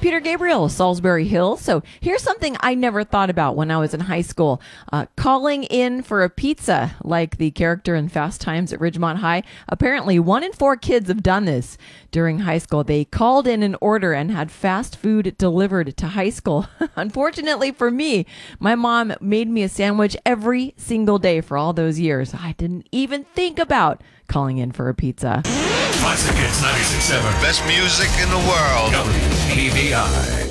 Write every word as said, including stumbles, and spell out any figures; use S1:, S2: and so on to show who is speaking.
S1: Peter Gabriel, Salisbury Hill. So here's something I never thought about when I was in high school. Uh, calling in for a pizza, like the character in Fast Times at Ridgemont High. Apparently, one in four kids have done this during high school. They called in an order and had fast food delivered to high school. Unfortunately for me, my mom made me a sandwich every single day for all those years. I didn't even think about calling in for a pizza.
S2: Classic Hits ninety-six point seven.
S3: Best music in the world.
S2: W P V I.